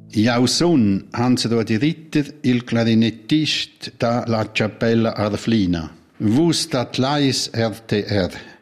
Jausson han se do adiritter il clarinettist da la Cappella Arflina. Vus dat lais RTR.